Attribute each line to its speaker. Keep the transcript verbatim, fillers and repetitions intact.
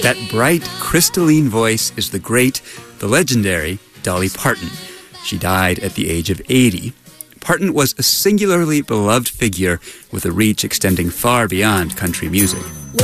Speaker 1: That bright, crystalline voice is the great, the legendary Dolly Parton. She died at the age of eighty. Parton was a singularly beloved figure with a reach extending far beyond country music.